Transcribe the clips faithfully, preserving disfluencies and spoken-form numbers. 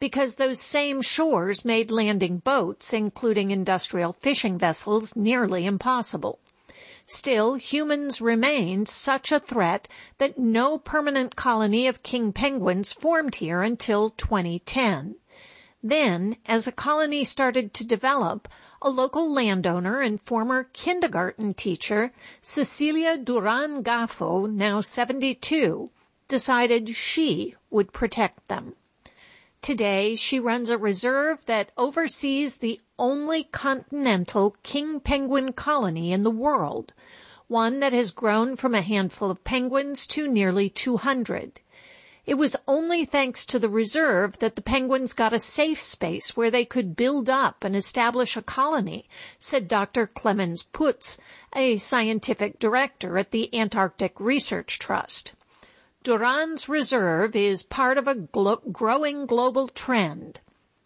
because those same shores made landing boats, including industrial fishing vessels, nearly impossible. Still, humans remained such a threat that no permanent colony of king penguins formed here until twenty ten. Then, as a colony started to develop, a local landowner and former kindergarten teacher, Cecilia Duran Gaffo, now seventy-two, decided she would protect them. Today, she runs a reserve that oversees the only continental king penguin colony in the world, one that has grown from a handful of penguins to nearly two hundred. It was only thanks to the reserve that the penguins got a safe space where they could build up and establish a colony, said Doctor Clemens Putz, a scientific director at the Antarctic Research Trust. Duran's reserve is part of a glo- growing global trend.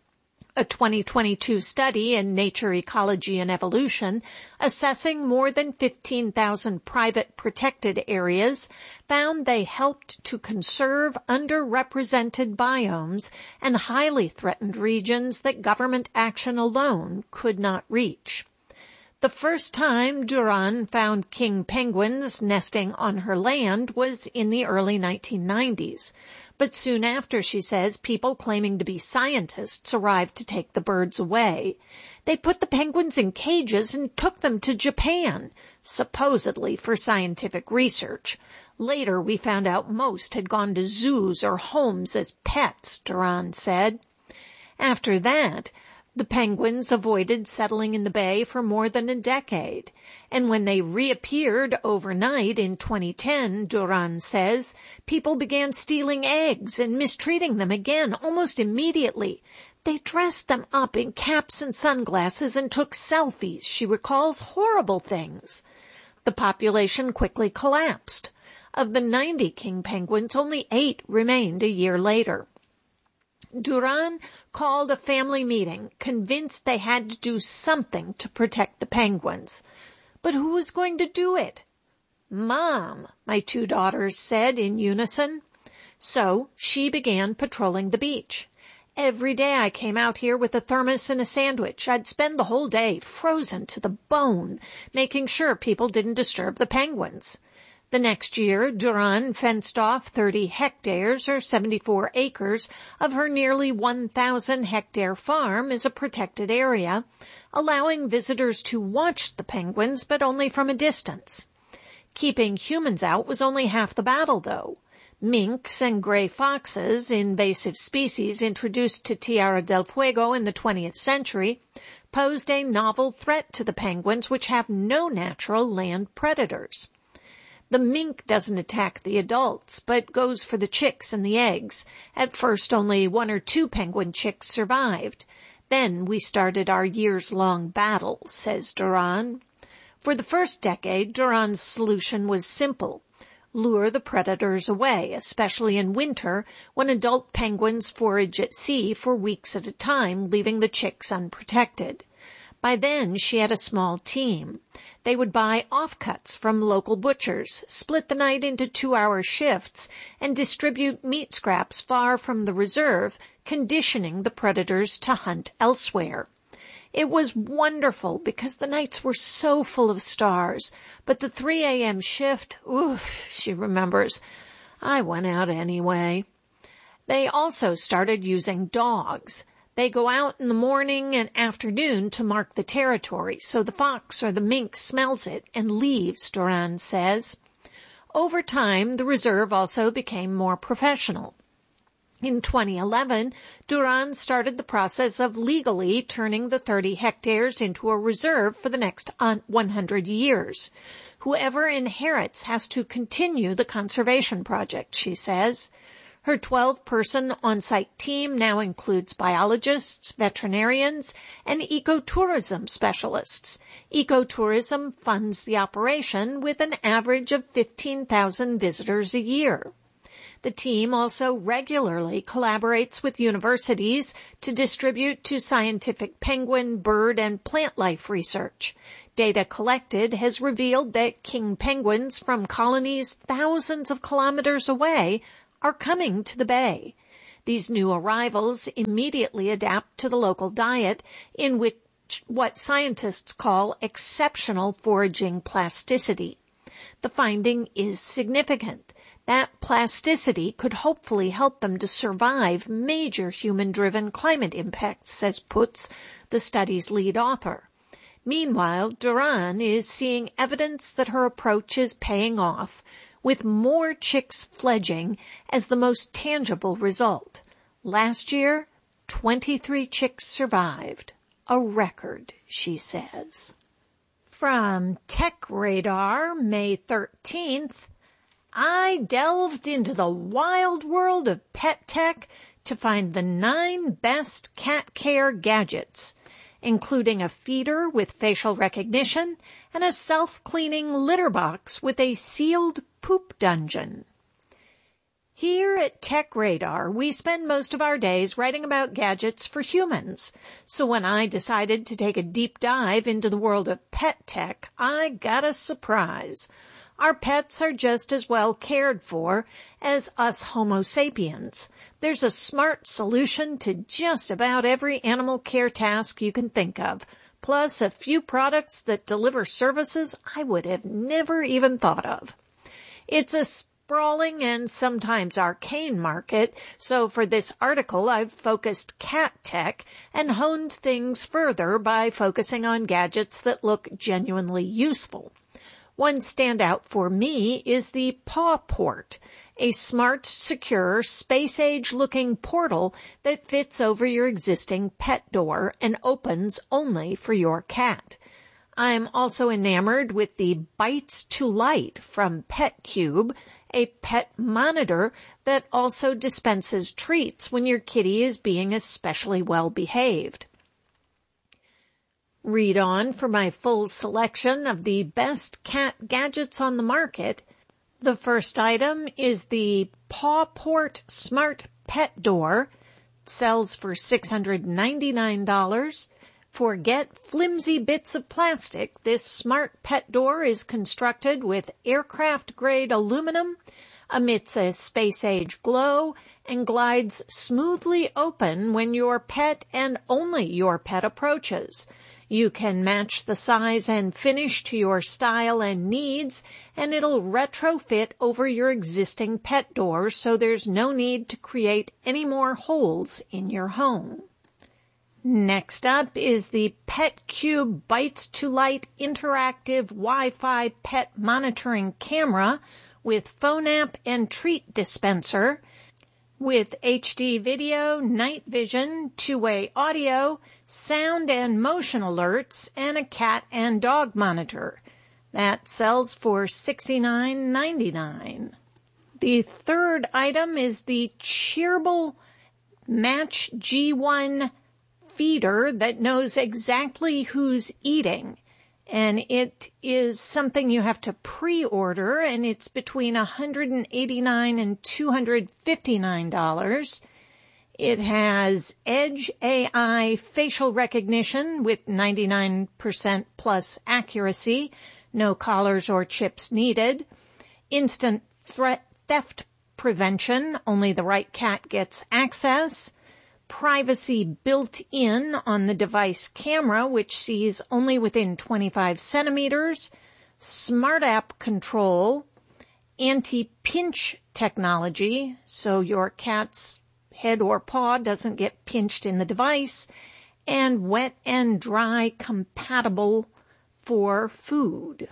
A twenty twenty-two study in Nature, Ecology and Evolution, assessing more than fifteen thousand private protected areas, found they helped to conserve underrepresented biomes and highly threatened regions that government action alone could not reach. The first time Duran found king penguins nesting on her land was in the early nineteen nineties. But soon after, she says, people claiming to be scientists arrived to take the birds away. They put the penguins in cages and took them to Japan, supposedly for scientific research. Later, we found out most had gone to zoos or homes as pets, Duran said. After that, the penguins avoided settling in the bay for more than a decade, and when they reappeared overnight in twenty ten, Duran says, people began stealing eggs and mistreating them again almost immediately. They dressed them up in caps and sunglasses and took selfies. She recalls horrible things. The population quickly collapsed. Of the ninety king penguins, only eight remained a year later. Duran called a family meeting, convinced they had to do something to protect the penguins. But who was going to do it? Mom, my two daughters said in unison. So she began patrolling the beach. Every day I came out here with a thermos and a sandwich. I'd spend the whole day frozen to the bone, making sure people didn't disturb the penguins. The next year, Duran fenced off thirty hectares or seventy-four acres of her nearly one thousand hectare farm as a protected area, allowing visitors to watch the penguins, but only from a distance. Keeping humans out was only half the battle, though. Minks and gray foxes, invasive species introduced to Tierra del Fuego in the twentieth century, posed a novel threat to the penguins, which have no natural land predators. The mink doesn't attack the adults, but goes for the chicks and the eggs. At first, only one or two penguin chicks survived. Then we started our years-long battle, says Duran. For the first decade, Duran's solution was simple. Lure the predators away, especially in winter, when adult penguins forage at sea for weeks at a time, leaving the chicks unprotected. By then, she had a small team. They would buy offcuts from local butchers, split the night into two-hour shifts, and distribute meat scraps far from the reserve, conditioning the predators to hunt elsewhere. It was wonderful because the nights were so full of stars, but the three a.m. shift, oof, she remembers, I went out anyway. They also started using dogs. They go out in the morning and afternoon to mark the territory, so the fox or the mink smells it and leaves, Duran says. Over time, the reserve also became more professional. In twenty eleven, Duran started the process of legally turning the thirty hectares into a reserve for the next one hundred years. Whoever inherits has to continue the conservation project, she says. Her twelve-person on-site team now includes biologists, veterinarians, and ecotourism specialists. Ecotourism funds the operation with an average of fifteen thousand visitors a year. The team also regularly collaborates with universities to distribute to scientific penguin, bird, and plant life research. Data collected has revealed that king penguins from colonies thousands of kilometers away are coming to the bay. These new arrivals immediately adapt to the local diet, in which what scientists call exceptional foraging plasticity. The finding is significant. That plasticity could hopefully help them to survive major human-driven climate impacts, says Putz, the study's lead author. Meanwhile, Duran is seeing evidence that her approach is paying off, with more chicks fledging as the most tangible result. Last year, twenty-three chicks survived. A record, she says. From Tech Radar, May thirteenth, I delved into the wild world of pet tech to find the nine best cat care gadgets, including a feeder with facial recognition and a self-cleaning litter box with a sealed poop dungeon. Here at Tech Radar, we spend most of our days writing about gadgets for humans. So when I decided to take a deep dive into the world of pet tech, I got a surprise. Our pets are just as well cared for as us Homo sapiens. There's a smart solution to just about every animal care task you can think of, plus a few products that deliver services I would have never even thought of. It's a sprawling and sometimes arcane market, so for this article I've focused cat tech and honed things further by focusing on gadgets that look genuinely useful. One standout for me is the PawPort, a smart, secure, space-age-looking portal that fits over your existing pet door and opens only for your cat. I'm also enamored with the Bites to Light from PetCube, a pet monitor that also dispenses treats when your kitty is being especially well behaved. Read on for my full selection of the best cat gadgets on the market. The first item is the PawPort Smart Pet Door. It sells for six hundred ninety-nine dollars. Forget flimsy bits of plastic. This smart pet door is constructed with aircraft-grade aluminum, emits a space-age glow, and glides smoothly open when your pet and only your pet approaches. You can match the size and finish to your style and needs, and it'll retrofit over your existing pet door, so there's no need to create any more holes in your home. Next up is the PetCube Bites to Light interactive Wi-Fi pet monitoring camera with phone app and treat dispenser, with H D video, night vision, two-way audio, sound and motion alerts, and a cat and dog monitor. That sells for sixty-nine ninety-nine. The third item is the Cheerable Match G one feeder that knows exactly who's eating. And it is something you have to pre-order, and it's between one hundred eighty-nine dollars and two hundred fifty-nine dollars. It has Edge A I facial recognition with ninety-nine percent plus accuracy, no collars or chips needed. Instant threat theft prevention, only the right cat gets access. Privacy built in on the device camera, which sees only within twenty-five centimeters. Smart app control. Anti-pinch technology, so your cat's head or paw doesn't get pinched in the device. And wet and dry compatible for food.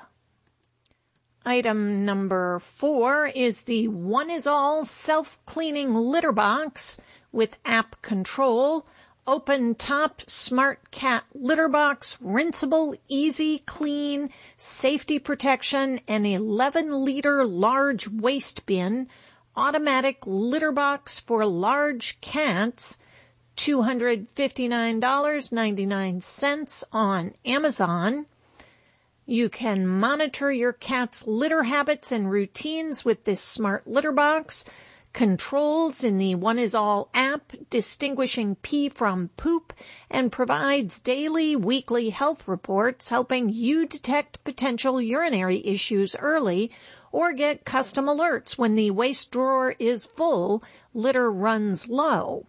Item number four is the One Is All self-cleaning litter box with app control, open top smart cat litter box, rinseable, easy clean, safety protection, and eleven liter large waste bin, automatic litter box for large cats, two hundred fifty-nine dollars and ninety-nine cents on Amazon. You can monitor your cat's litter habits and routines with this smart litter box. Controls in the One Is All app, distinguishing pee from poop, and provides daily, weekly health reports helping you detect potential urinary issues early or get custom alerts when the waste drawer is full, litter runs low.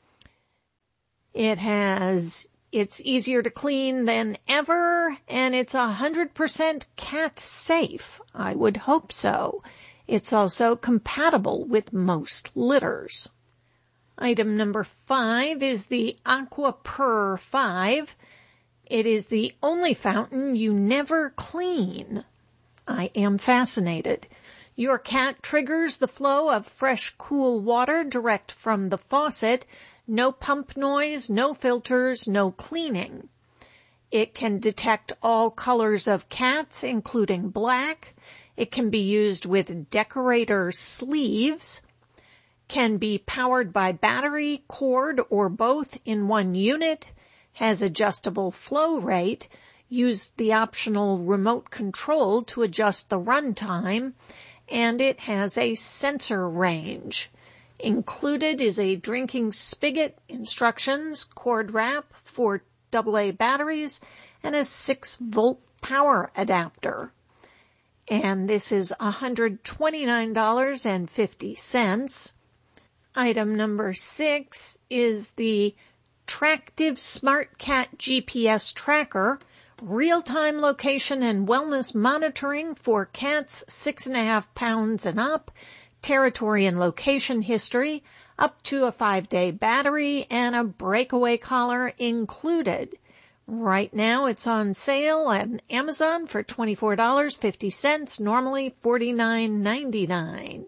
It has, it's easier to clean than ever, and it's one hundred percent cat safe. I would hope so. It's also compatible with most litters. Item number five is the AquaPurr five. It is the only fountain you never clean. I am fascinated. Your cat triggers the flow of fresh, cool water direct from the faucet. No pump noise, no filters, no cleaning. It can detect all colors of cats, including black. It can be used with decorator sleeves. Can be powered by battery, cord, or both in one unit. Has adjustable flow rate. Use the optional remote control to adjust the runtime. And it has a sensor range. Included is a drinking spigot, instructions, cord wrap, four double A batteries, and a six volt power adapter. And this is one hundred twenty-nine dollars and fifty cents. Item number six is the Tractive SmartCat G P S Tracker, real-time location and wellness monitoring for cats six and a half pounds and up, territory and location history, up to a five-day battery, and a breakaway collar included. Right now it's on sale on Amazon for twenty-four dollars and fifty cents, normally forty-nine ninety-nine.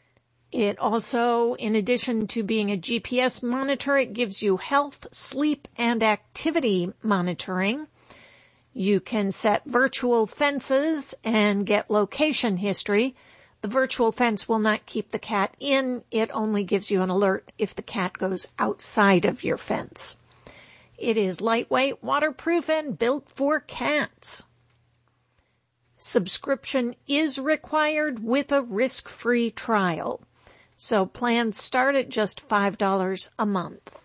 It also, in addition to being a G P S monitor, it gives you health, sleep, and activity monitoring. You can set virtual fences and get location history. The virtual fence will not keep the cat in. It only gives you an alert if the cat goes outside of your fence. It is lightweight, waterproof, and built for cats. Subscription is required with a risk-free trial. So plans start at just five dollars a month.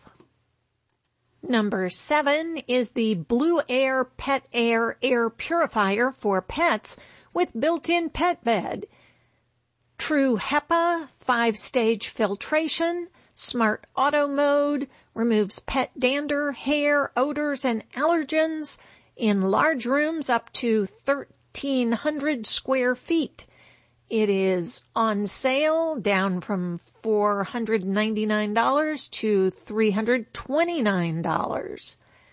Number seven is the Blue Air Pet Air Air Purifier for pets with built-in pet bed. True HEPA, five-stage filtration, smart auto mode, removes pet dander, hair, odors, and allergens in large rooms up to thirteen hundred square feet. It is on sale, down from four hundred ninety-nine dollars to three hundred twenty-nine dollars.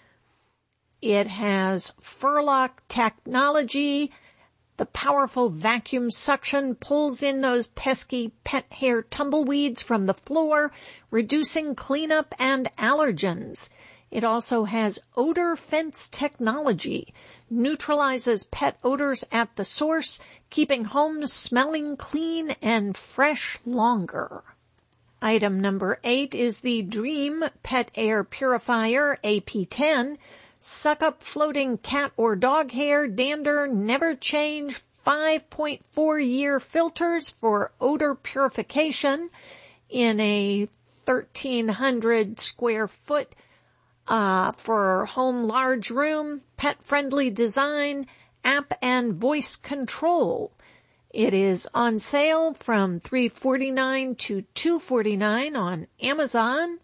It has Furlock technology. The powerful vacuum suction pulls in those pesky pet hair tumbleweeds from the floor, reducing cleanup and allergens. It also has odor fence technology, neutralizes pet odors at the source, keeping homes smelling clean and fresh longer. Item number eight is the Dream Pet Air Purifier A P ten. Suck up floating cat or dog hair, dander, never change, five point four year filters for odor purification in a thirteen hundred square foot uh for home large room, pet-friendly design, app and voice control. It is on sale from three forty-nine to two forty-nine on Amazon.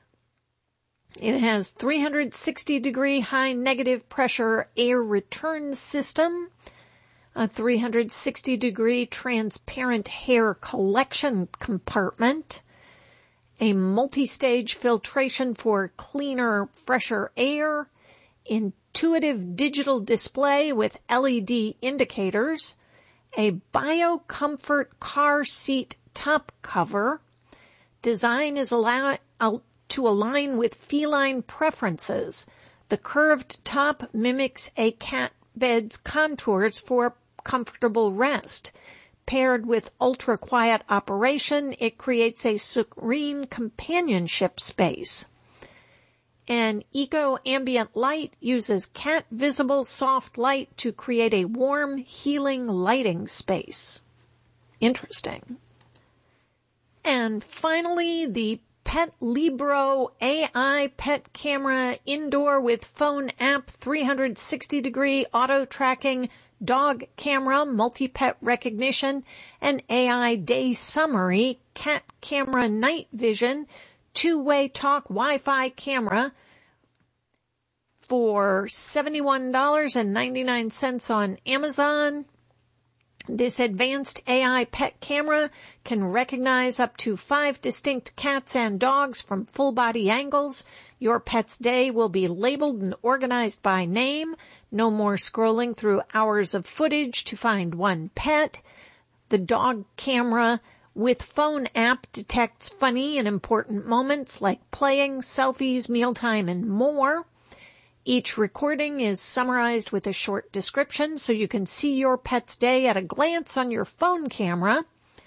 It has three hundred sixty degree high negative pressure air return system, a three hundred sixty degree transparent hair collection compartment, a multi-stage filtration for cleaner, fresher air, intuitive digital display with L E D indicators, a BioComfort car seat top cover. Design is allow- to align with feline preferences. The curved top mimics a cat bed's contours for comfortable rest. Paired with ultra-quiet operation, it creates a serene companionship space. An eco-ambient light uses cat-visible soft light to create a warm, healing lighting space. Interesting. And finally, the Pet Libro A I Pet Camera Indoor with Phone App, three hundred sixty degree auto tracking, dog camera, multi-pet recognition, an A I day summary, cat camera night vision, two-way talk Wi-Fi camera for seventy-one dollars and ninety-nine cents on Amazon. This advanced A I pet camera can recognize up to five distinct cats and dogs from full body angles. Your pet's day will be labeled and organized by name. No more scrolling through hours of footage to find one pet. The dog camera with phone app detects funny and important moments like playing, selfies, mealtime, and more. Each recording is summarized with a short description so you can see your pet's day at a glance on your phone camera.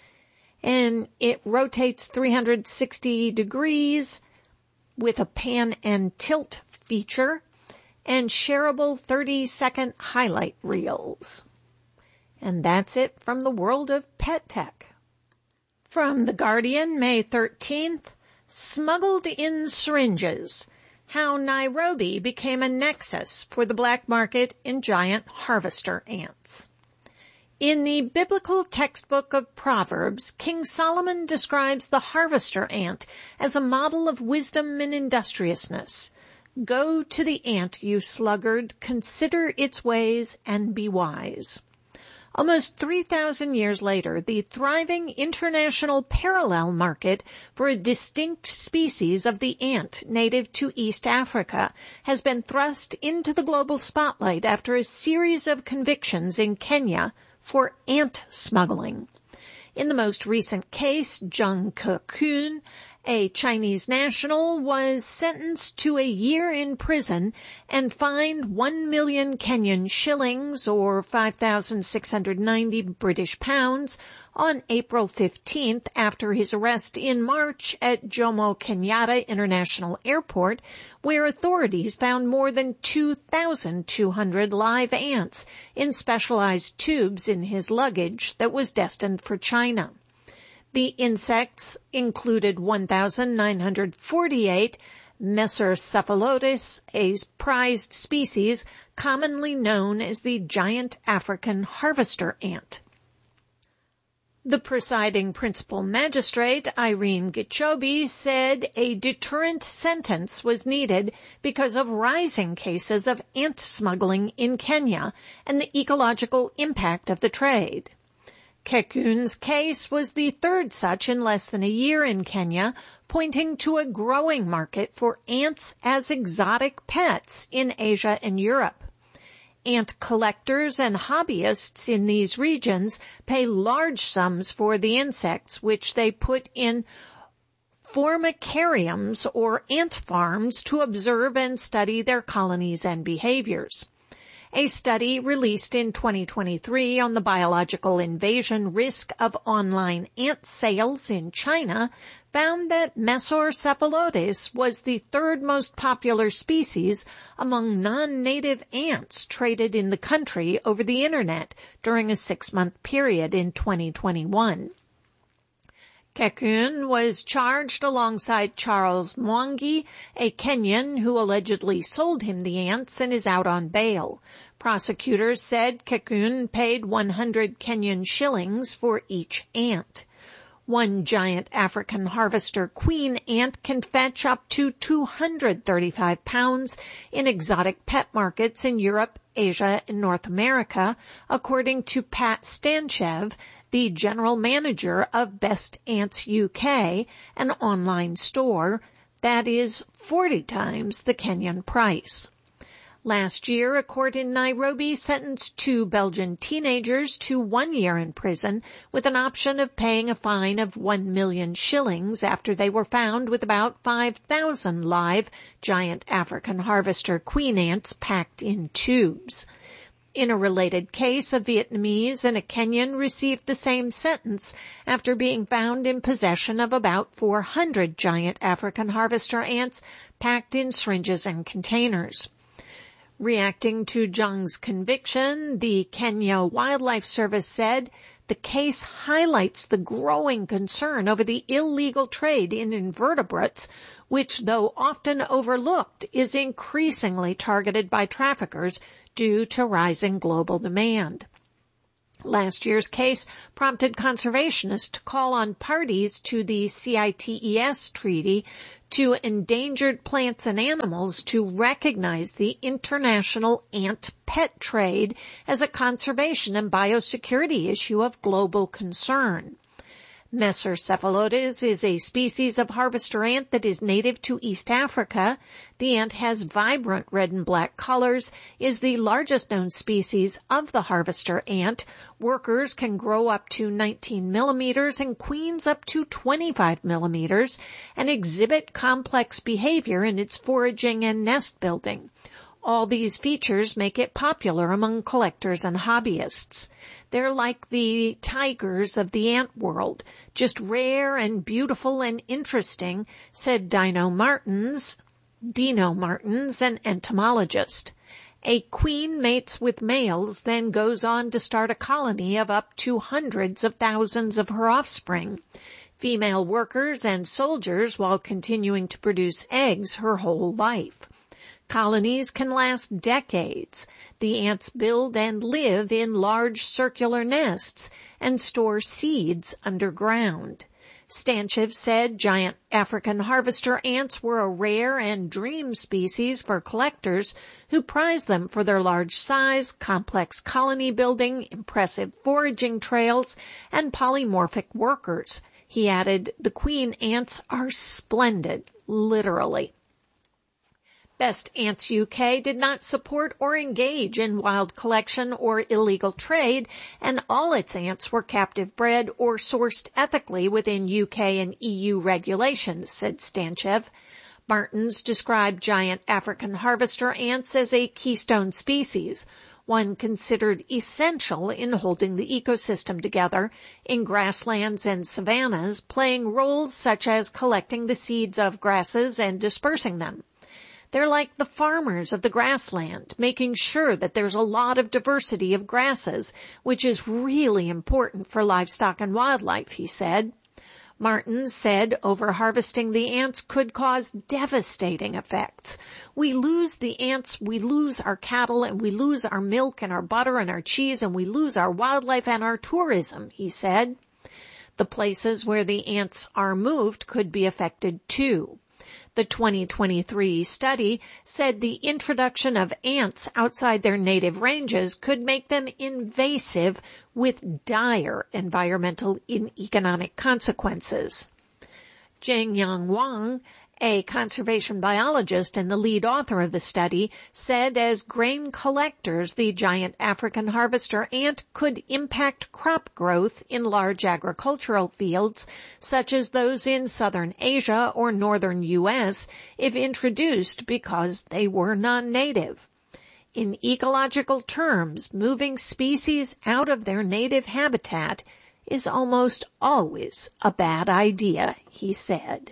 And it rotates three hundred sixty degrees with a pan and tilt feature and shareable thirty second highlight reels. And that's it from the world of pet tech. From The Guardian, May thirteenth, smuggled in syringes. How Nairobi became a nexus for the black market in giant harvester ants. In the biblical textbook of Proverbs, King Solomon describes the harvester ant as a model of wisdom and industriousness. Go to the ant, you sluggard, consider its ways and be wise. Almost three thousand years later, the thriving international parallel market for a distinct species of the ant native to East Africa has been thrust into the global spotlight after a series of convictions in Kenya for ant smuggling. In the most recent case, Zheng Kekun, a Chinese national, was sentenced to a year in prison and fined one million Kenyan shillings or five thousand six hundred ninety British pounds on April fifteenth after his arrest in March at Jomo Kenyatta International Airport, where authorities found more than two thousand two hundred live ants in specialized tubes in his luggage that was destined for China. The insects included one thousand nine hundred forty-eight Mesocephalotes, a prized species commonly known as the giant African harvester ant. The presiding principal magistrate, Irene Gichobi, said a deterrent sentence was needed because of rising cases of ant smuggling in Kenya and the ecological impact of the trade. Kekun's case was the third such in less than a year in Kenya, pointing to a growing market for ants as exotic pets in Asia and Europe. Ant collectors and hobbyists in these regions pay large sums for the insects, which they put in formicariums or ant farms to observe and study their colonies and behaviors. A study released in twenty twenty-three on the biological invasion risk of online ant sales in China found that Mesocephalotes was the third most popular species among non-native ants traded in the country over the internet during a six-month period in twenty twenty-one. Kekun was charged alongside Charles Mwangi, a Kenyan who allegedly sold him the ants and is out on bail. Prosecutors said Kekun paid one hundred Kenyan shillings for each ant. One giant African harvester queen ant can fetch up to two hundred thirty-five pounds in exotic pet markets in Europe, Asia, and North America, according to Pat Stanchev, the general manager of Best Ants U K, an online store that is forty times the Kenyan price. Last year, a court in Nairobi sentenced two Belgian teenagers to one year in prison with an option of paying a fine of one million shillings after they were found with about five thousand live giant African harvester queen ants packed in tubes. In a related case, a Vietnamese and a Kenyan received the same sentence after being found in possession of about four hundred giant African harvester ants packed in syringes and containers. Reacting to Zheng's conviction, the Kenya Wildlife Service said The case highlights the growing concern over the illegal trade in invertebrates, which, though often overlooked, is increasingly targeted by traffickers due to rising global demand. Last year's case prompted conservationists to call on parties to the CITES treaty to endangered plants and animals to recognize the international ant pet trade as a conservation and biosecurity issue of global concern. Mesocephalotes is a species of harvester ant that is native to East Africa. The ant has vibrant red and black colors, is the largest known species of the harvester ant. Workers can grow up to nineteen millimeters and queens up to twenty-five millimeters and exhibit complex behavior in its foraging and nest building. All these features make it popular among collectors and hobbyists. They're like the tigers of the ant world, just rare and beautiful and interesting, said Dino Martins, Dino Martins, an entomologist. A queen mates with males, then goes on to start a colony of up to hundreds of thousands of her offspring. Female workers and soldiers while continuing to produce eggs her whole life. Colonies can last decades. The ants build and live in large circular nests and store seeds underground. Stanchev said giant African harvester ants were a rare and dream species for collectors who prize them for their large size, complex colony building, impressive foraging trails, and polymorphic workers. He added, the queen ants are splendid, literally. Best Ants U K did not support or engage in wild collection or illegal trade, and all its ants were captive bred or sourced ethically within U K and E U regulations, said Stanchev. Martins described giant African harvester ants as a keystone species, one considered essential in holding the ecosystem together in grasslands and savannas, playing roles such as collecting the seeds of grasses and dispersing them. They're like the farmers of the grassland, making sure that there's a lot of diversity of grasses, which is really important for livestock and wildlife, he said. Martin said over-harvesting the ants could cause devastating effects. We lose the ants, we lose our cattle, and we lose our milk and our butter and our cheese, and we lose our wildlife and our tourism, he said. The places where the ants are moved could be affected too. The twenty twenty-three study said the introduction of ants outside their native ranges could make them invasive with dire environmental and economic consequences. Zhengyang Wang, a conservation biologist and the lead author of the study, said as grain collectors, the giant African harvester ant could impact crop growth in large agricultural fields, such as those in southern Asia or northern U S, if introduced because they were non-native. In ecological terms, moving species out of their native habitat is almost always a bad idea, he said.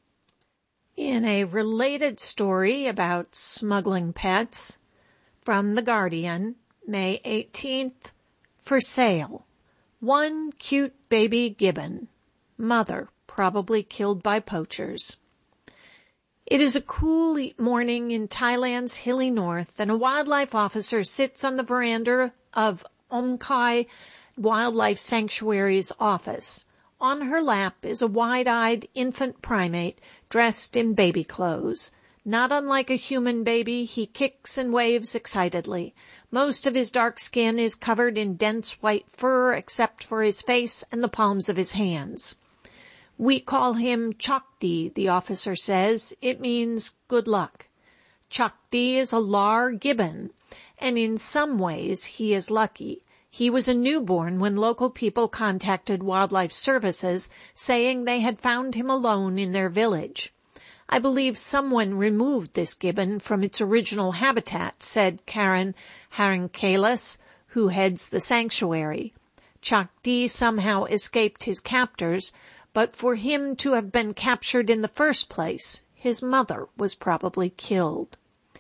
In a related story about smuggling pets, from The Guardian, May eighteenth, for sale. One cute baby gibbon. Mother probably killed by poachers. It is a cool morning in Thailand's hilly north, and a wildlife officer sits on the veranda of Omkai Wildlife Sanctuary's office. On her lap is a wide-eyed infant primate dressed in baby clothes. Not unlike a human baby, he kicks and waves excitedly. Most of his dark skin is covered in dense white fur except for his face and the palms of his hands. We call him Chakti, the officer says. It means good luck. Chakti is a Lar gibbon, and in some ways he is lucky. He was a newborn when local people contacted Wildlife Services saying they had found him alone in their village. I believe someone removed this gibbon from its original habitat, said Karen Harinkalis, who heads the sanctuary. Chakti somehow escaped his captors, but for him to have been captured in the first place, his mother was probably killed.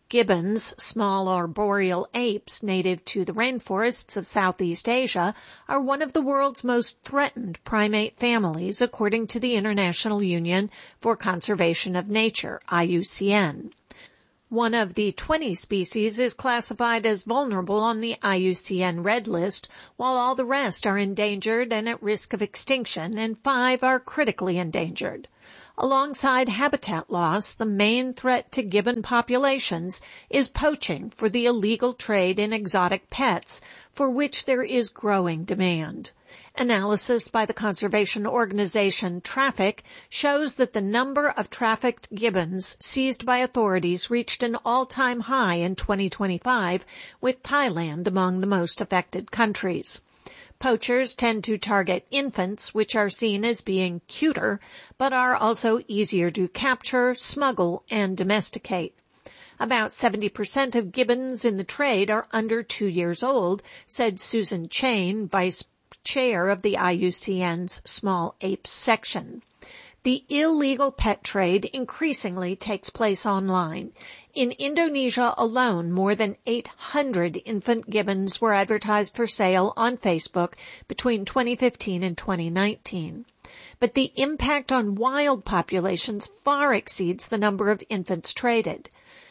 Gibbons, small arboreal apes native to the rainforests of Southeast Asia, are one of the world's most threatened primate families, according to the International Union for Conservation of Nature, I U C N. One of the twenty species is classified as vulnerable on the I U C N Red List, while all the rest are endangered and at risk of extinction, and five are critically endangered. Alongside habitat loss, the main threat to gibbon populations is poaching for the illegal trade in exotic pets, for which there is growing demand. Analysis by the conservation organization Traffic shows that the number of trafficked gibbons seized by authorities reached an all-time high in twenty twenty-five, with Thailand among the most affected countries. Poachers tend to target infants, which are seen as being cuter, but are also easier to capture, smuggle, and domesticate. About seventy percent of gibbons in the trade are under two years old, said Susan Chain, vice chair of the I U C N's Small Apes section. The illegal pet trade increasingly takes place online. In Indonesia alone, more than eight hundred infant gibbons were advertised for sale on Facebook between twenty fifteen and twenty nineteen. But the impact on wild populations far exceeds the number of infants traded.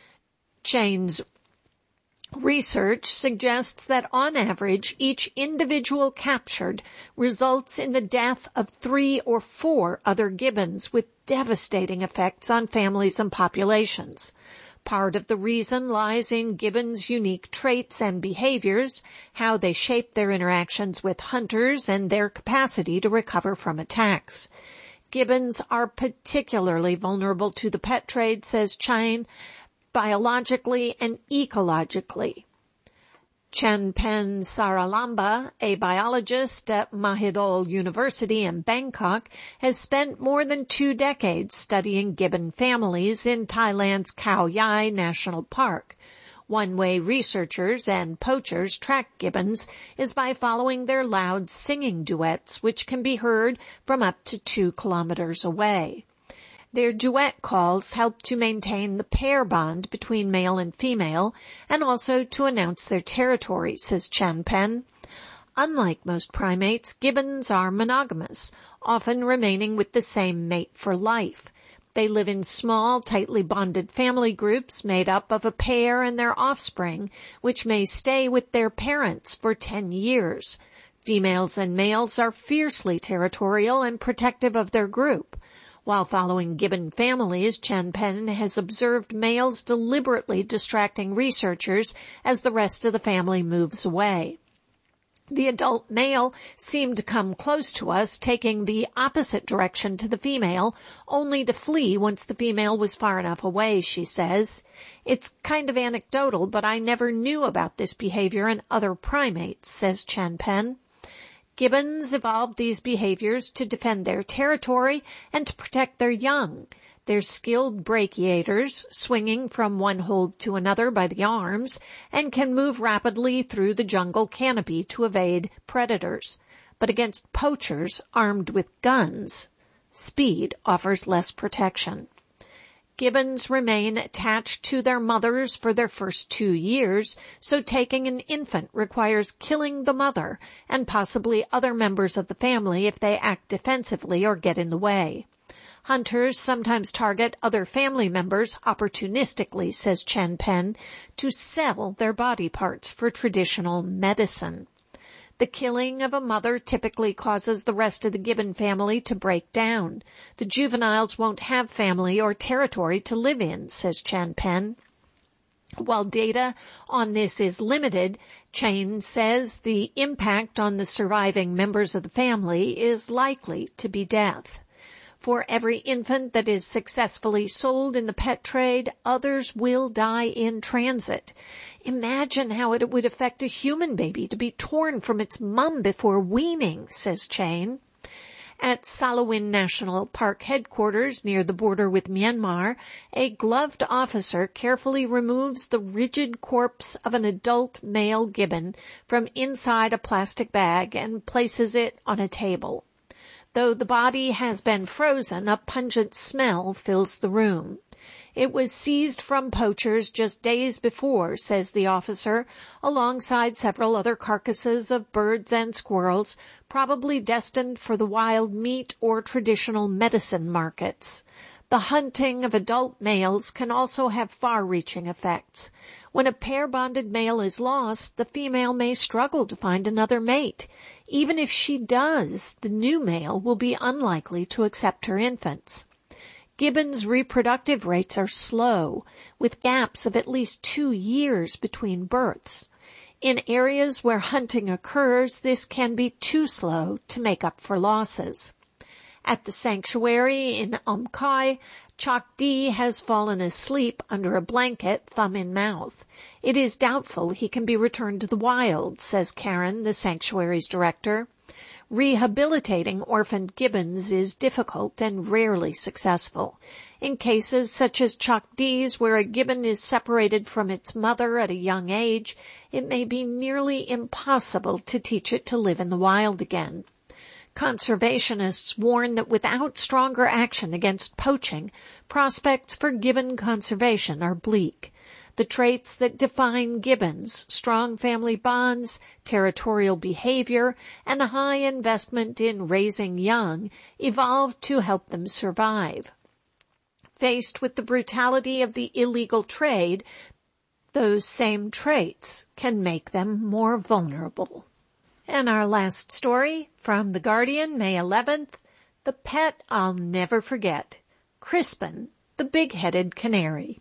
Chain's research suggests that on average, each individual captured results in the death of three or four other gibbons, with devastating effects on families and populations. Part of the reason lies in gibbons' unique traits and behaviors, how they shape their interactions with hunters, and their capacity to recover from attacks. Gibbons are particularly vulnerable to the pet trade, says Chain, biologically and ecologically. Chanpen Saralamba, a biologist at Mahidol University in Bangkok, has spent more than two decades studying gibbon families in Thailand's Khao Yai National Park. One way researchers and poachers track gibbons is by following their loud singing duets, which can be heard from up to two kilometers away. Their duet calls help to maintain the pair bond between male and female, and also to announce their territory, says Chanpen. Unlike most primates, gibbons are monogamous, often remaining with the same mate for life. They live in small, tightly bonded family groups made up of a pair and their offspring, which may stay with their parents for ten years. Females and males are fiercely territorial and protective of their group. While following gibbon families, Chanpen has observed males deliberately distracting researchers as the rest of the family moves away. The adult male seemed to come close to us, taking the opposite direction to the female, only to flee once the female was far enough away, she says. It's kind of anecdotal, but I never knew about this behavior in other primates, says Chanpen. Gibbons evolved these behaviors to defend their territory and to protect their young. They're skilled brachiators, swinging from one hold to another by the arms, and can move rapidly through the jungle canopy to evade predators. But against poachers armed with guns, speed offers less protection. Gibbons remain attached to their mothers for their first two years, so taking an infant requires killing the mother and possibly other members of the family if they act defensively or get in the way. Hunters sometimes target other family members opportunistically, says Chanpen, to sell their body parts for traditional medicine. The killing of a mother typically causes the rest of the gibbon family to break down. The juveniles won't have family or territory to live in, says Chanpen. While data on this is limited, Chain says the impact on the surviving members of the family is likely to be death. For every infant that is successfully sold in the pet trade, others will die in transit. Imagine how it would affect a human baby to be torn from its mum before weaning, says Chain. At Salawin National Park headquarters near the border with Myanmar, a gloved officer carefully removes the rigid corpse of an adult male gibbon from inside a plastic bag and places it on a table. Though the body has been frozen, a pungent smell fills the room. It was seized from poachers just days before, says the officer, alongside several other carcasses of birds and squirrels, probably destined for the wild meat or traditional medicine markets. The hunting of adult males can also have far-reaching effects. When a pair-bonded male is lost, the female may struggle to find another mate. Even if she does, the new male will be unlikely to accept her infants. Gibbons' reproductive rates are slow, with gaps of at least two years between births. In areas where hunting occurs, this can be too slow to make up for losses. At the sanctuary in Umkai, Chokdee has fallen asleep under a blanket, thumb in mouth. It is doubtful he can be returned to the wild, says Karen, the sanctuary's director. Rehabilitating orphaned gibbons is difficult and rarely successful. In cases such as Chokdee's, where a gibbon is separated from its mother at a young age, it may be nearly impossible to teach it to live in the wild again. Conservationists warn that without stronger action against poaching, prospects for gibbon conservation are bleak. The traits that define gibbons, strong family bonds, territorial behavior, and a high investment in raising young, evolved to help them survive. Faced with the brutality of the illegal trade, those same traits can make them more vulnerable. And our last story from The Guardian, May eleventh, The Pet I'll Never Forget, Crispin, the Big-Headed Canary.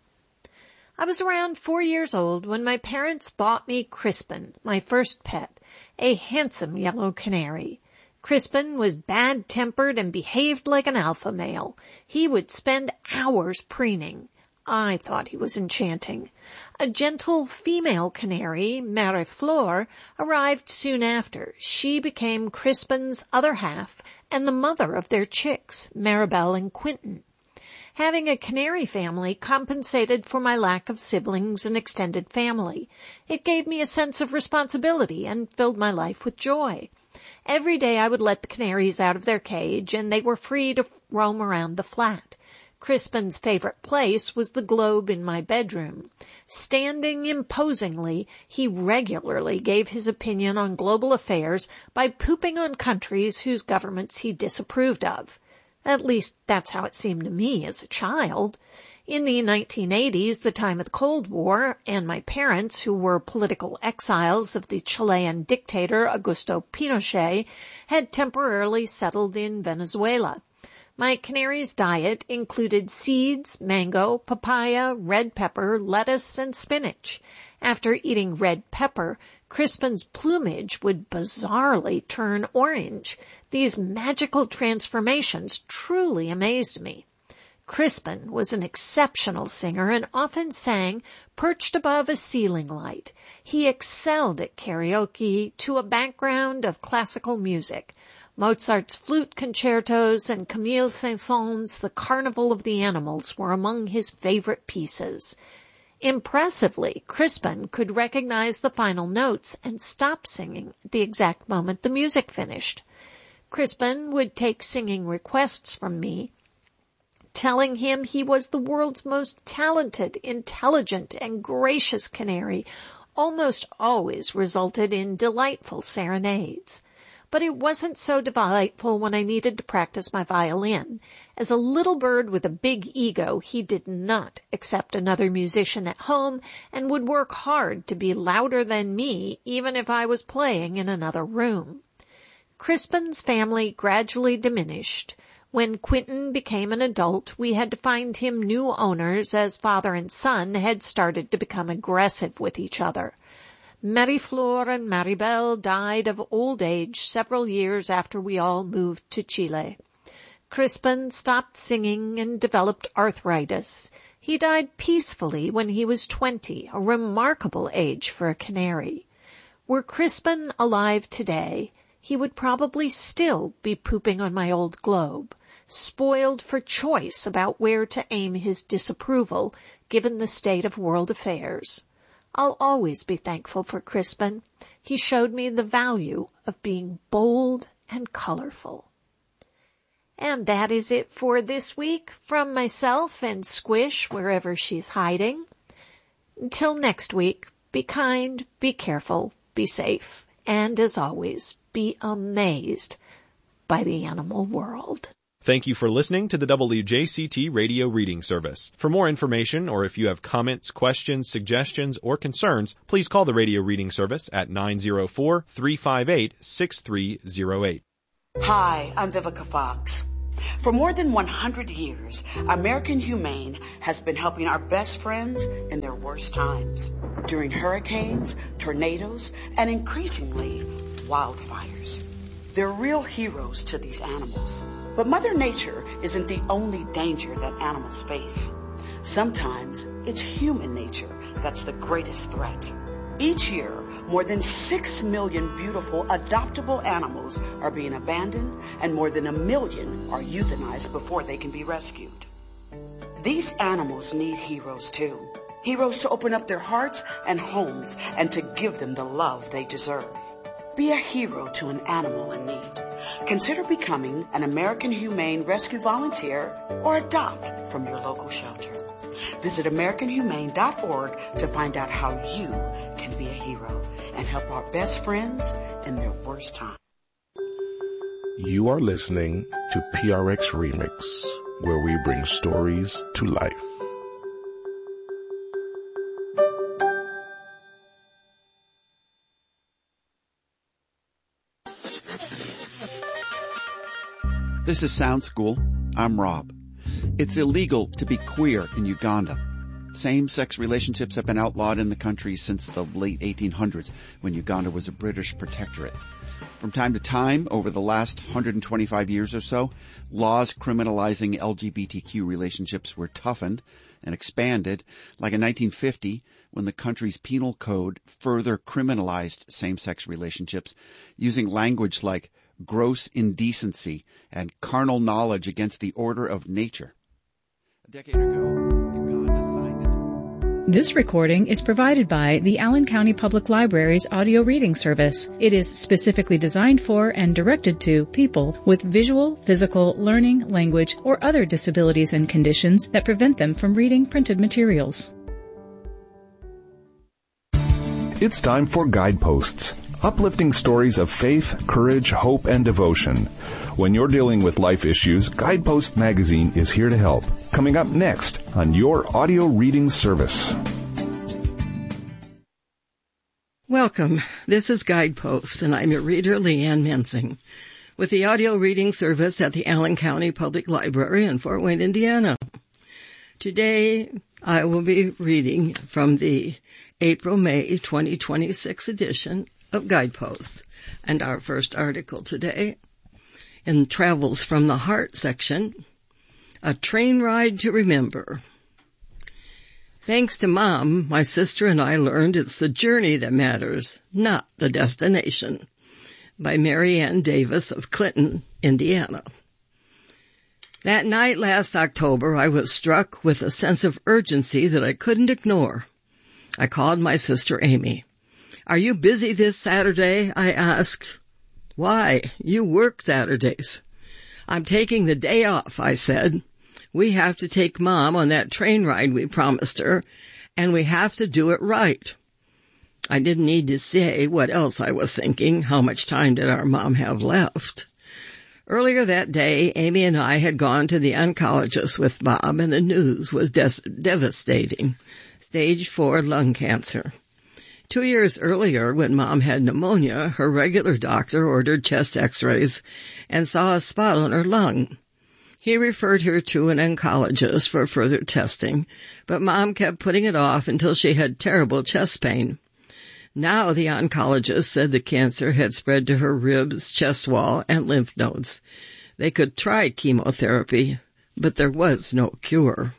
I was around four years old when my parents bought me Crispin, my first pet, a handsome yellow canary. Crispin was bad-tempered and behaved like an alpha male. He would spend hours preening. I thought he was enchanting. A gentle female canary, Marie Fleur, arrived soon after. She became Crispin's other half and the mother of their chicks, Maribel and Quentin. Having a canary family compensated for my lack of siblings and extended family. It gave me a sense of responsibility and filled my life with joy. Every day I would let the canaries out of their cage, and they were free to roam around the flat. Crispin's favorite place was the globe in my bedroom. Standing imposingly, he regularly gave his opinion on global affairs by pooping on countries whose governments he disapproved of. At least that's how it seemed to me as a child. In the nineteen eighties, the time of the Cold War, and my parents, who were political exiles of the Chilean dictator Augusto Pinochet, had temporarily settled in Venezuela. My canary's diet included seeds, mango, papaya, red pepper, lettuce, and spinach. After eating red pepper, Crispin's plumage would bizarrely turn orange. These magical transformations truly amazed me. Crispin was an exceptional singer and often sang perched above a ceiling light. He excelled at karaoke to a background of classical music. Mozart's flute concertos and Camille Saint-Saëns' The Carnival of the Animals were among his favorite pieces. Impressively, Crispin could recognize the final notes and stop singing at the exact moment the music finished. Crispin would take singing requests from me, telling him he was the world's most talented, intelligent, and gracious canary, almost always resulted in delightful serenades. But it wasn't so delightful when I needed to practice my violin. As a little bird with a big ego, he did not accept another musician at home and would work hard to be louder than me, even if I was playing in another room. Crispin's family gradually diminished. When Quentin became an adult, we had to find him new owners as father and son had started to become aggressive with each other. Marie Fleur and Maribel died of old age several years after we all moved to Chile. Crispin stopped singing and developed arthritis. He died peacefully when he was twenty, a remarkable age for a canary. Were Crispin alive today, he would probably still be pooping on my old globe, spoiled for choice about where to aim his disapproval, given the state of world affairs. I'll always be thankful for Crispin. He showed me the value of being bold and colorful. And that is it for this week from myself and Squish, wherever she's hiding. Until next week, be kind, be careful, be safe, and as always, be amazed by the animal world. Thank you for listening to the W J C T Radio Reading Service. For more information, or if you have comments, questions, suggestions, or concerns, please call the Radio Reading Service at nine zero four, three five eight, six three zero eight. Hi, I'm Vivica Fox. For more than one hundred years, American Humane has been helping our best friends in their worst times, during hurricanes, tornadoes, and increasingly, wildfires. They're real heroes to these animals. But Mother Nature isn't the only danger that animals face. Sometimes it's human nature that's the greatest threat. Each year, more than six million beautiful adoptable animals are being abandoned, and more than a million are euthanized before they can be rescued. These animals need heroes too. Heroes to open up their hearts and homes and to give them the love they deserve. Be a hero to an animal in need. Consider becoming an American Humane Rescue Volunteer or adopt from your local shelter. Visit American Humane dot org to find out how you can be a hero and help our best friends in their worst time. You are listening to P R X Remix, where we bring stories to life. This is Sound School. I'm Rob. It's illegal to be queer in Uganda. Same-sex relationships have been outlawed in the country since the late eighteen hundreds, when Uganda was a British protectorate. From time to time, over the last one hundred twenty-five years or so, laws criminalizing L G B T Q relationships were toughened and expanded, like in nineteen fifty, when the country's penal code further criminalized same-sex relationships, using language like gross indecency and carnal knowledge against the order of nature. A decade ago, Uganda signed it. This recording is provided by the Allen County Public Library's audio reading service. It is specifically designed for and directed to people with visual, physical, learning, language, or other disabilities and conditions that prevent them from reading printed materials. It's time for Guideposts. Uplifting stories of faith, courage, hope, and devotion. When you're dealing with life issues, Guidepost Magazine is here to help. Coming up next on your audio reading service. Welcome. This is Guideposts, and I'm your reader, Leanne Mensing, with the audio reading service at the Allen County Public Library in Fort Wayne, Indiana. Today, I will be reading from the April-May twenty twenty-six edition of Guideposts, and our first article today, in Travels from the Heart section, A Train Ride to Remember. Thanks to Mom, my sister and I learned it's the journey that matters, not the destination, by Mary Ann Davis of Clinton, Indiana. That night last October, I was struck with a sense of urgency that I couldn't ignore. I called my sister Amy. "Are you busy this Saturday?" I asked. "Why? You work Saturdays." "I'm taking the day off," I said. "We have to take Mom on that train ride we promised her, and we have to do it right." I didn't need to say what else I was thinking. How much time did our Mom have left? Earlier that day, Amy and I had gone to the oncologist with Bob, and the news was des- devastating. Stage four lung cancer. Two years earlier, when Mom had pneumonia, her regular doctor ordered chest x-rays and saw a spot on her lung. He referred her to an oncologist for further testing, but Mom kept putting it off until she had terrible chest pain. Now the oncologist said the cancer had spread to her ribs, chest wall, and lymph nodes. They could try chemotherapy, but there was no cure.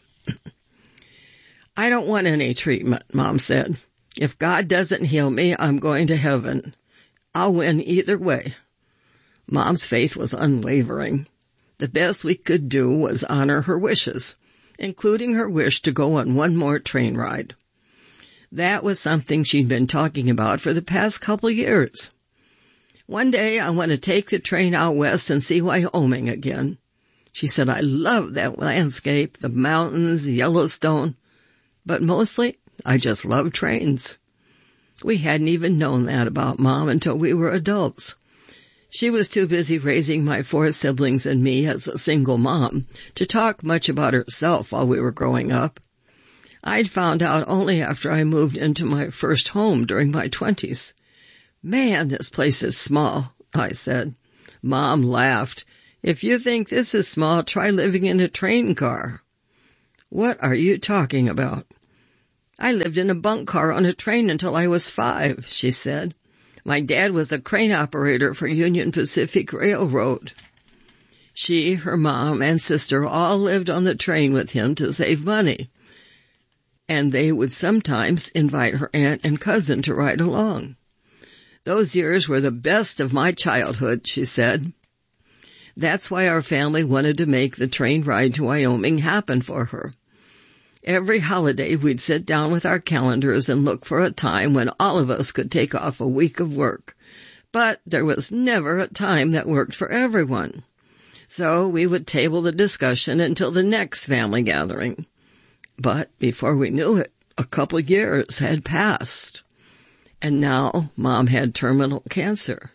"I don't want any treatment," Mom said. "If God doesn't heal me, I'm going to heaven. I'll win either way." Mom's faith was unwavering. The best we could do was honor her wishes, including her wish to go on one more train ride. That was something she'd been talking about for the past couple of years. "One day I want to take the train out west and see Wyoming again." She said, I love that landscape, the mountains, Yellowstone, but mostly I just love trains. We hadn't even known that about Mom until we were adults. She was too busy raising my four siblings and me as a single mom to talk much about herself while we were growing up. I'd found out only after I moved into my first home during my twenties. Man, this place is small, I said. Mom laughed. If you think this is small, try living in a train car. What are you talking about? I lived in a bunk car on a train until I was five, she said. My dad was a crane operator for Union Pacific Railroad. She, her mom, and sister all lived on the train with him to save money. And they would sometimes invite her aunt and cousin to ride along. Those years were the best of my childhood, she said. That's why our family wanted to make the train ride to Wyoming happen for her. Every holiday we'd sit down with our calendars and look for a time when all of us could take off a week of work. But there was never a time that worked for everyone. So we would table the discussion until the next family gathering. But before we knew it, a couple of years had passed. And now Mom had terminal cancer.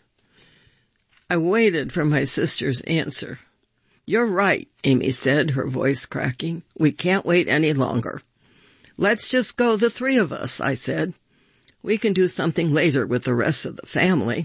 I waited for my sister's answer. You're right, Amy said, her voice cracking. We can't wait any longer. Let's just go, the three of us, I said. We can do something later with the rest of the family.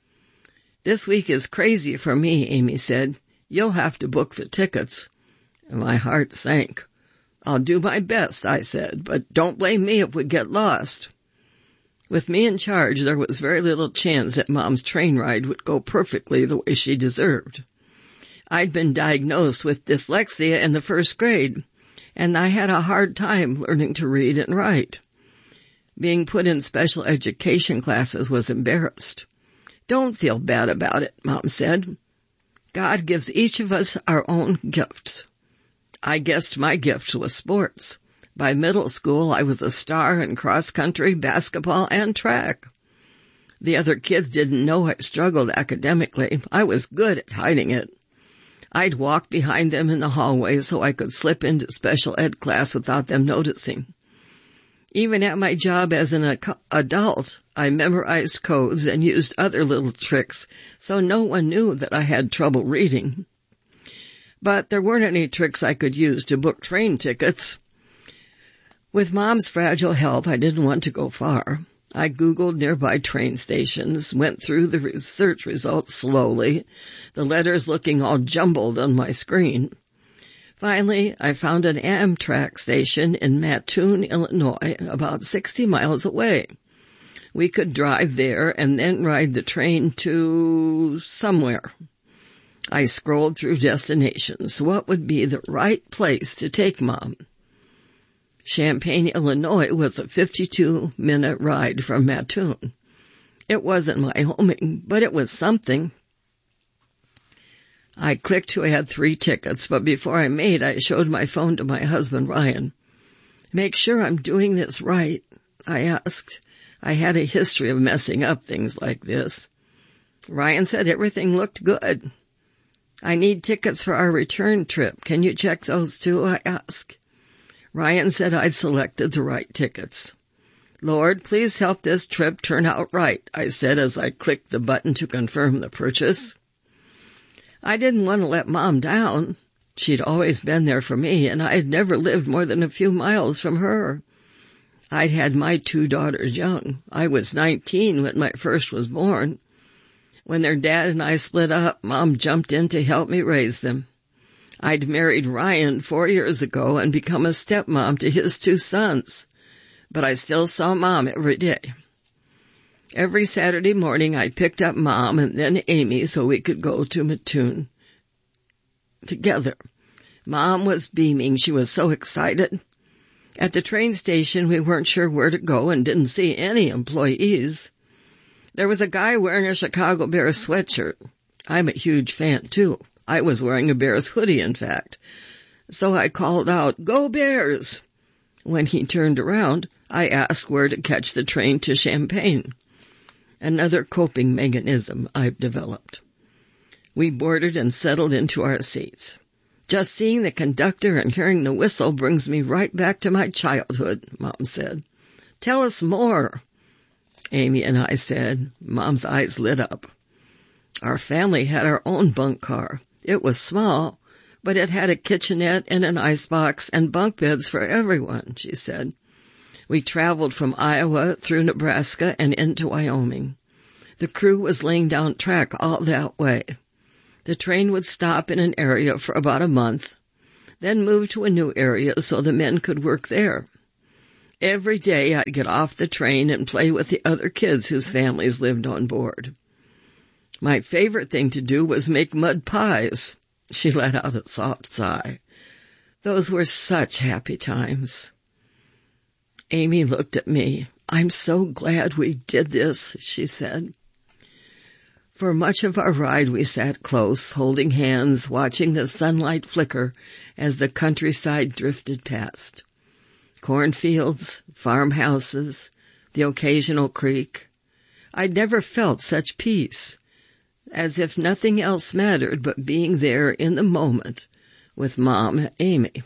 This week is crazy for me, Amy said. You'll have to book the tickets. And my heart sank. I'll do my best, I said, but don't blame me if we get lost. With me in charge, there was very little chance that Mom's train ride would go perfectly the way she deserved. I'd been diagnosed with dyslexia in the first grade, and I had a hard time learning to read and write. Being put in special education classes was embarrassed. Don't feel bad about it, Mom said. God gives each of us our own gifts. I guessed my gift was sports. By middle school, I was a star in cross-country, basketball, and track. The other kids didn't know I struggled academically. I was good at hiding it. I'd walk behind them in the hallway so I could slip into special ed class without them noticing. Even at my job as an adult, I memorized codes and used other little tricks so no one knew that I had trouble reading. But there weren't any tricks I could use to book train tickets. With Mom's fragile health, I didn't want to go far. I Googled nearby train stations, went through the research results slowly, the letters looking all jumbled on my screen. Finally, I found an Amtrak station in Mattoon, Illinois, about sixty miles away. We could drive there and then ride the train to somewhere. I scrolled through destinations. What would be the right place to take Mom? Champaign, Illinois was a fifty-two minute ride from Mattoon. It wasn't my homing, but it was something. I clicked to add three tickets, but before I made, I showed my phone to my husband, Ryan. Make sure I'm doing this right, I asked. I had a history of messing up things like this. Ryan said everything looked good. I need tickets for our return trip. Can you check those too? I asked. Ryan said I'd selected the right tickets. Lord, please help this trip turn out right, I said as I clicked the button to confirm the purchase. I didn't want to let Mom down. She'd always been there for me, and I had never lived more than a few miles from her. I'd had my two daughters young. I was nineteen when my first was born. When their dad and I split up, Mom jumped in to help me raise them. I'd married Ryan four years ago and become a stepmom to his two sons, but I still saw Mom every day. Every Saturday morning I picked up Mom and then Amy so we could go to Mattoon together. Mom was beaming. She was so excited. At the train station, we weren't sure where to go and didn't see any employees. There was a guy wearing a Chicago Bears sweatshirt. I'm a huge fan, too. I was wearing a Bears hoodie, in fact. So I called out, "Go Bears!" When he turned around, I asked where to catch the train to Champaign. Another coping mechanism I've developed. We boarded and settled into our seats. Just seeing the conductor and hearing the whistle brings me right back to my childhood, Mom said. Tell us more. Amy and I said. Mom's eyes lit up. Our family had our own bunk car. It was small, but it had a kitchenette and an icebox and bunk beds for everyone, she said. We traveled from Iowa through Nebraska and into Wyoming. The crew was laying down track all that way. The train would stop in an area for about a month, then move to a new area so the men could work there. Every day I'd get off the train and play with the other kids whose families lived on board. My favorite thing to do was make mud pies. She let out a soft sigh. Those were such happy times. Amy looked at me. I'm so glad we did this, she said. For much of our ride we sat close, holding hands, watching the sunlight flicker as the countryside drifted past. Cornfields, farmhouses, the occasional creek. I'd never felt such peace, as if nothing else mattered but being there in the moment with Mom and Amy.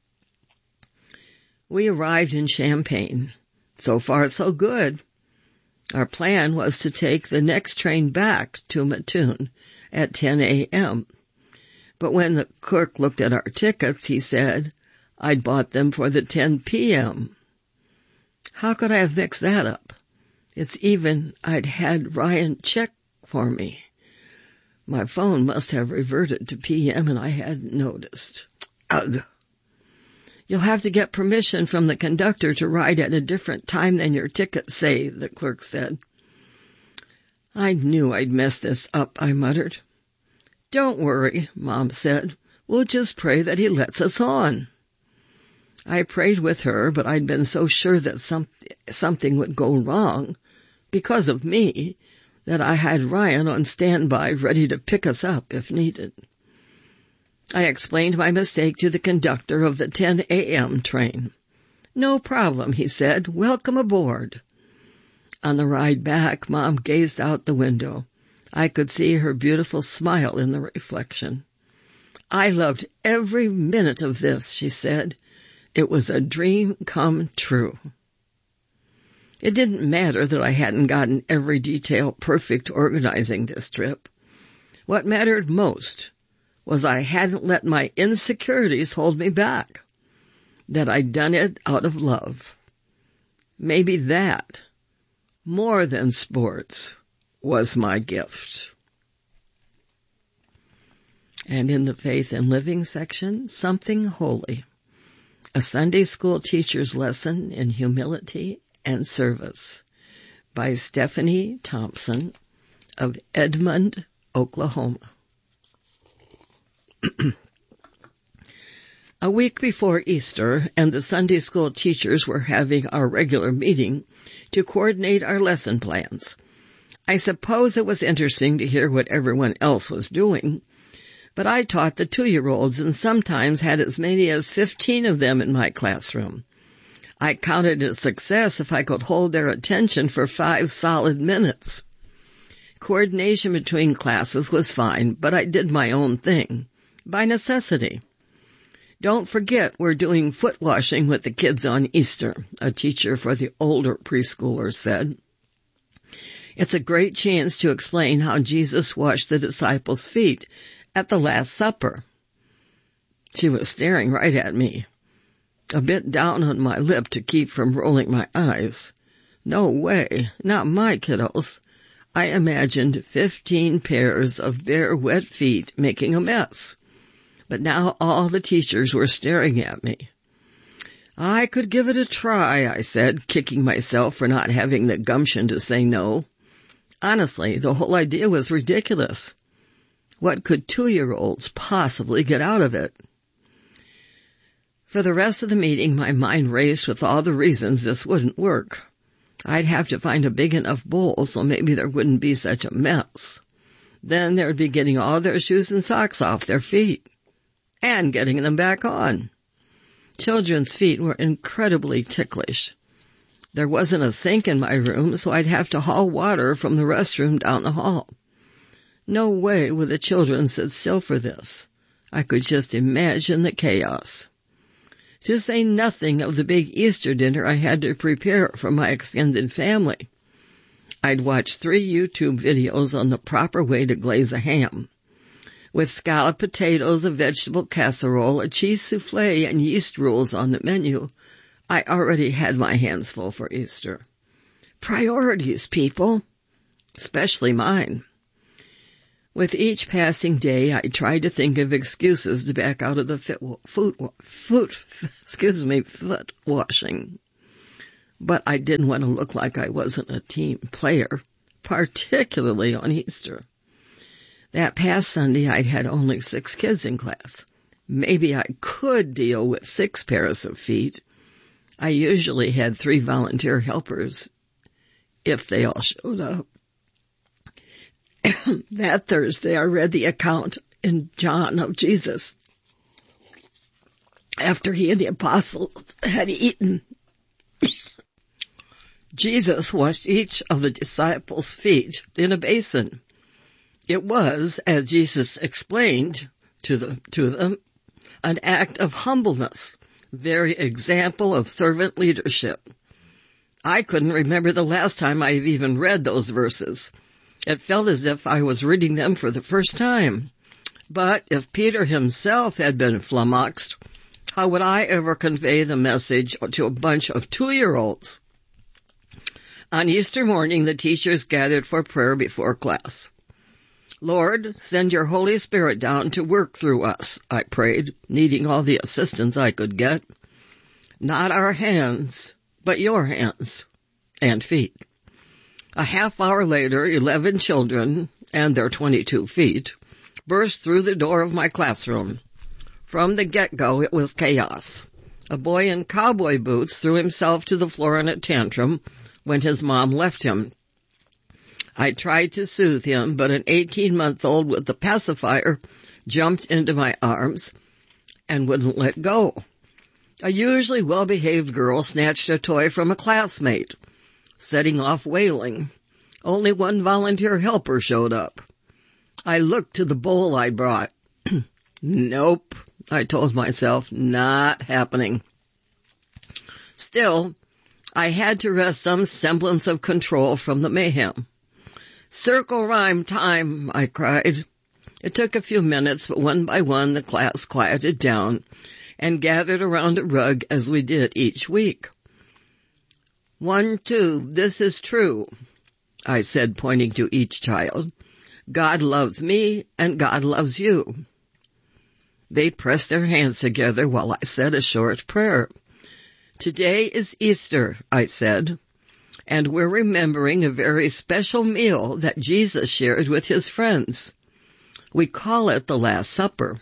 We arrived in Champaign. So far, so good. Our plan was to take the next train back to Mattoon at ten a.m. But when the clerk looked at our tickets, he said, I'd bought them for the ten p.m. How could I have mixed that up? It's even I'd had Ryan check for me. My phone must have reverted to P M and I hadn't noticed. Ugh. You'll have to get permission from the conductor to ride at a different time than your tickets say, the clerk said. I knew I'd messed this up, I muttered. Don't worry, Mom said. We'll just pray that he lets us on. I prayed with her, but I'd been so sure that some, something would go wrong because of me that I had Ryan on standby ready to pick us up if needed. I explained my mistake to the conductor of the ten a.m. train. No problem, he said. Welcome aboard. On the ride back, Mom gazed out the window. I could see her beautiful smile in the reflection. I loved every minute of this, she said. It was a dream come true. It didn't matter that I hadn't gotten every detail perfect organizing this trip. What mattered most was I hadn't let my insecurities hold me back, that I'd done it out of love. Maybe that, more than sports, was my gift. And in the Faith and Living section, Something Holy, a Sunday school teacher's lesson in humility and service by Stephanie Thompson of Edmond, Oklahoma. A week before Easter, and the Sunday school teachers were having our regular meeting to coordinate our lesson plans. I suppose it was interesting to hear what everyone else was doing, but I taught the two-year-olds and sometimes had as many as fifteen of them in my classroom. I counted it a success if I could hold their attention for five solid minutes. Coordination between classes was fine, but I did my own thing. By necessity. Don't forget we're doing foot washing with the kids on Easter, a teacher for the older preschoolers said. It's a great chance to explain how Jesus washed the disciples' feet at the Last Supper. She was staring right at me, a bit down on my lip to keep from rolling my eyes. No way, not my kiddos. I imagined fifteen pairs of bare, wet feet making a mess. But now all the teachers were staring at me. I could give it a try, I said, kicking myself for not having the gumption to say no. Honestly, the whole idea was ridiculous. What could two-year-olds possibly get out of it? For the rest of the meeting, my mind raced with all the reasons this wouldn't work. I'd have to find a big enough bowl so maybe there wouldn't be such a mess. Then they would be getting all their shoes and socks off their feet. And getting them back on. Children's feet were incredibly ticklish. There wasn't a sink in my room, so I'd have to haul water from the restroom down the hall. No way would the children sit still for this. I could just imagine the chaos. To say nothing of the big Easter dinner I had to prepare for my extended family. I'd watch three YouTube videos on the proper way to glaze a ham. With scalloped potatoes, a vegetable casserole, a cheese souffle, and yeast rolls on the menu, I already had my hands full for Easter. Priorities, people. Especially mine. With each passing day, I tried to think of excuses to back out of the fit, foot, foot, excuse me, foot washing. But I didn't want to look like I wasn't a team player, particularly on Easter. That past Sunday, I'd had only six kids in class. Maybe I could deal with six pairs of feet. I usually had three volunteer helpers, if they all showed up. That Thursday, I read the account in John of Jesus after he and the apostles had eaten. Jesus washed each of the disciples' feet in a basin. It was, as Jesus explained to, the, to them, an act of humbleness, very example of servant leadership. I couldn't remember the last time I've even read those verses. It felt as if I was reading them for the first time. But if Peter himself had been flummoxed, how would I ever convey the message to a bunch of two-year-olds? On Easter morning, the teachers gathered for prayer before class. Lord, send your Holy Spirit down to work through us, I prayed, needing all the assistance I could get. Not our hands, but your hands and feet. A half hour later, eleven children, and their twenty-two feet, burst through the door of my classroom. From the get-go, it was chaos. A boy in cowboy boots threw himself to the floor in a tantrum when his mom left him. I tried to soothe him, but an eighteen-month-old with the pacifier jumped into my arms and wouldn't let go. A usually well-behaved girl snatched a toy from a classmate, setting off wailing. Only one volunteer helper showed up. I looked to the bowl I brought. Nope, I told myself, not happening. Still, I had to wrest some semblance of control from the mayhem. Circle rhyme time, I cried. It took a few minutes, but one by one the class quieted down and gathered around a rug as we did each week. One, two, this is true, I said, pointing to each child. God loves me and God loves you. They pressed their hands together while I said a short prayer. Today is Easter, I said, and we're remembering a very special meal that Jesus shared with his friends. We call it the Last Supper.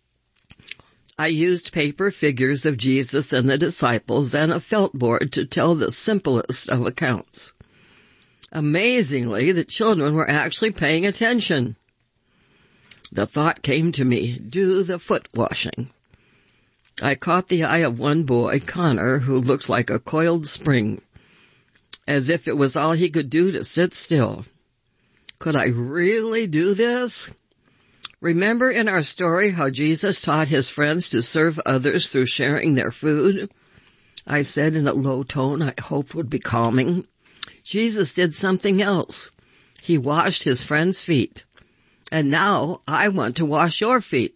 I used paper figures of Jesus and the disciples and a felt board to tell the simplest of accounts. Amazingly, the children were actually paying attention. The thought came to me, do the foot washing. I caught the eye of one boy, Connor, who looked like a coiled spring, as if it was all he could do to sit still. Could I really do this? Remember in our story how Jesus taught his friends to serve others through sharing their food? I said in a low tone I hoped would be calming. Jesus did something else. He washed his friends' feet. And now I want to wash your feet.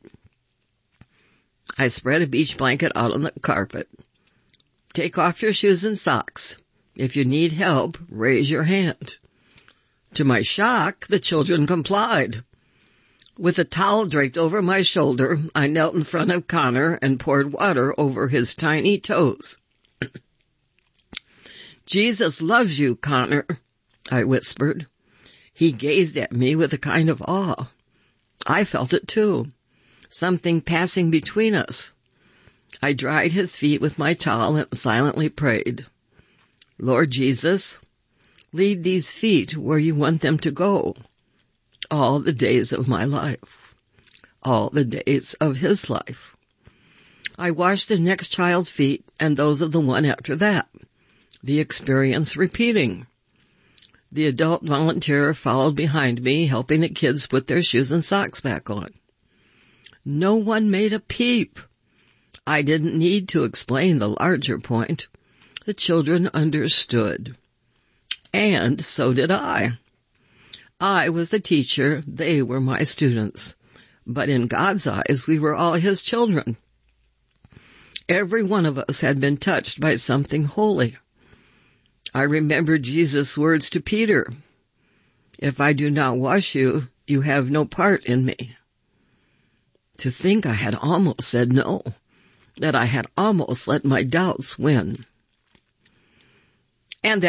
I spread a beach blanket out on the carpet. Take off your shoes and socks. If you need help, raise your hand. To my shock, the children complied. With a towel draped over my shoulder, I knelt in front of Connor and poured water over his tiny toes. Jesus loves you, Connor, I whispered. He gazed at me with a kind of awe. I felt it too, something passing between us. I dried his feet with my towel and silently prayed. Lord Jesus, lead these feet where you want them to go. All the days of my life, all the days of his life. I washed the next child's feet and those of the one after that, the experience repeating. The adult volunteer followed behind me, helping the kids put their shoes and socks back on. No one made a peep. I didn't need to explain the larger point. The children understood. And so did I. I was the teacher, they were my students. But in God's eyes, we were all His children. Every one of us had been touched by something holy. I remember Jesus' words to Peter, "If I do not wash you, you have no part in me." To think I had almost said no, that I had almost let my doubts win. And that